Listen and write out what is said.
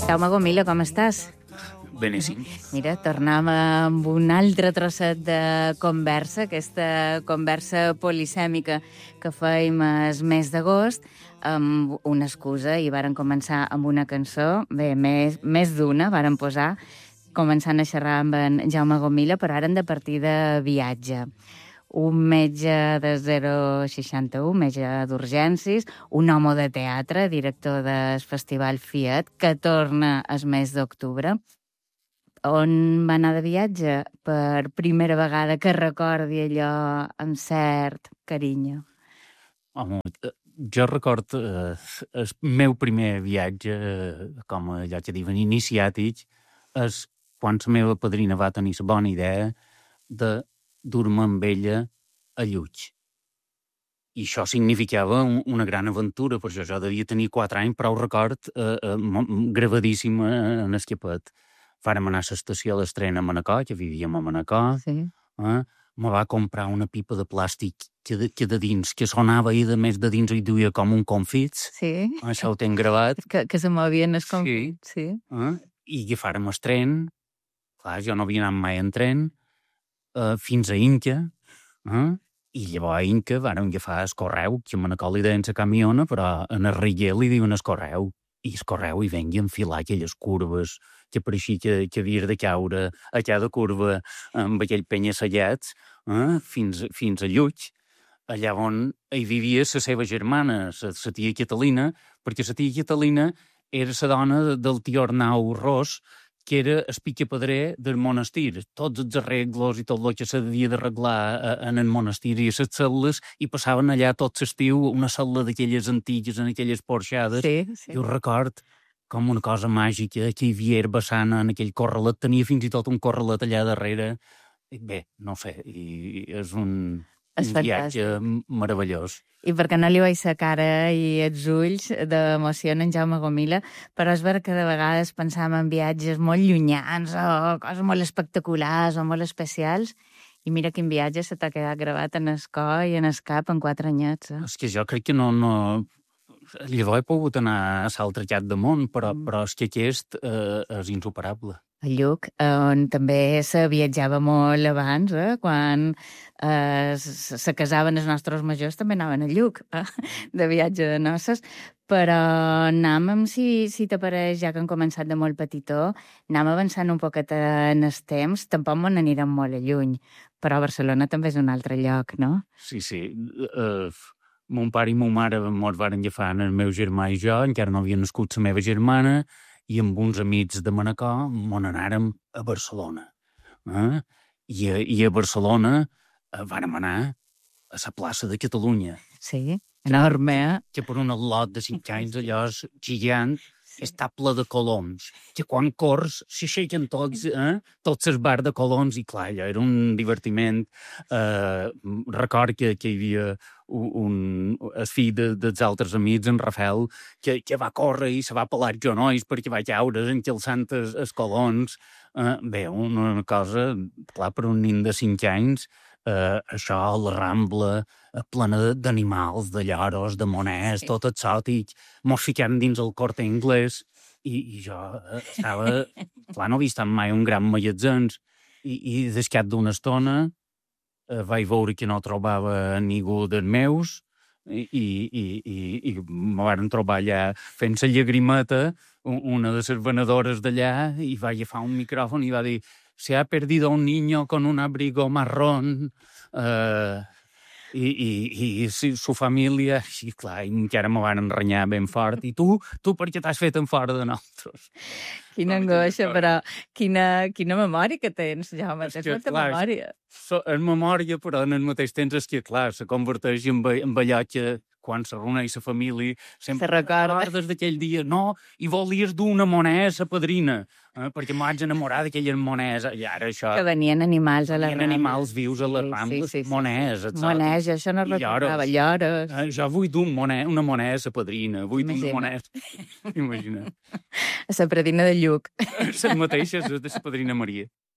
Jaume Gomila, com estàs? Beníssim. Mira, tornem amb un altre trosset de conversa, aquesta conversa polisèmica que fèiem el mes d'agost, amb una excusa, i varen començar amb una cançó, bé, més d'una, varen posar, començant a xerrar amb en Jaume Gomila, però ara hem de partir de viatge. Un metge de 061, metge d'urgències, un home de teatre, director del Festival Fiat, que torna el mes d'octubre. On va anar de viatge per primera vegada que recordi allò amb cert carinyo? Home, jo record el meu primer viatge, com a lloc de iniciàtic, és quan la meva padrina va tenir la bona idea de dur-me amb ella a Lluig. I això significava una gran aventura, perquè jo devia tenir 4 anys, però ho record gravadíssim en el capet. Vàrem anar a l'estació del tren a Manacor, que vivíem a Manacor. Sí. Me va comprar una pipa de plàstic que de dins, que sonava i de més de dins hi duia com un confits. Sí. Això ho tenc gravat. Que se movien els confits. Sí. I agafàrem el tren. Clar, jo no havia anat mai en tren. Fins a Inca. I llavors a Inca vàrem agafar el correu, que a Manacor li deien la camiona, però en el Riguer li diuen el correu. I el correu hi vengui a enfilar aquelles curves que pareixia que havies de caure a cada curva amb aquell penya-sellat fins a Lluig, allà on hi vivia la seva germana, la tia Catalina, perquè la tia Catalina era la dona del tio Arnau Ros, que era el piquepedrer del monestir. Tots els arreglos i tot el que s'havia d'arreglar en el monestir i a les cel·les, i passaven allà tot l'estiu una cel·la d'aquelles antigues, en aquelles porxades. Sí. I ho record com una cosa màgica, que hi havia herbassana en aquell corralet, tenia fins i tot un corralet allà darrere. Bé, no sé, i és un viatge meravellós. I perquè no li veig la cara i els ulls d'emoció en Jaume Gomila, però és veritat que de vegades pensàvem en viatges molt llunyans o coses molt espectaculars o molt especials, i mira quin viatge se t'ha quedat gravat en el cor i en el cap en 4 anyets. És que jo crec que no... Llavors he pogut anar a l'altre llarg del món, però és que aquest és insuperable. A Lluc, on també se viatjava molt abans, quan se casaven els nostres majors, també anaven a Lluc, de viatge de noces, però anàvem, si t'apareix, ja que hem començat de molt petitó, anàvem avançant un poquet en els temps, tampoc me n'anirem molt a lluny, però Barcelona també és un altre lloc, no? Sí. Mon pare i mon mare mos varen agafar el meu germà i jo, encara no havia nascut la meva germana, i amb uns amics de Manacor mos anàrem a Barcelona. I a Barcelona vàrem anar a la plaça de Catalunya. Sí, enorme, Que per un lot de 5 anys allò és gigant, està ple de coloms, que quan corrs s'aixequen tots els bars de coloms, i clar, allò era un divertiment. Record que hi havia el fill dels altres amics, en Rafael, que va córrer i se va pelar els genolls perquè va caure enxalçant els coloms. Bé, una cosa, clar, per un nin de 5 anys, això, la Rambla, plena d'animals, de lloros, de moners, tot exòtic. Mos ficàrem dins el Corte Inglés i jo estava... Clar, no havia estat mai un gran magatzem, i des cap d'una estona vaig veure que no trobava ningú dels meus i me varen trobar allà fent la llagrimeta una de les venedores d'allà, i va agafar un micròfon i va dir: se ha perdido un niño con un abrigo marrón, i su família, i clar, encara me van renyar ben fort, i tu per què t'has fet en fora de nosaltres? Quina angoixa, però quina memòria que tens, Jaume, tens molta memòria. És memòria, però en el mateix temps és que, clar, se converteix en allò que quan se reuneix la família sempre recordes d'aquell dia, no, i volies dur una moneda a la padrina, perquè m'ho vaig enamorar d'aquelles monedes, i ara això... Que venien animals a la Rambla. Venien animals vius a les Rambles, monedes, etc. Monedes, això no recordava, lloros. Jo vull dur una moneda a la padrina, vull dur una moneda... Imagina't. A la padrina de Lluc. Les mateixes, de la padrina Maria.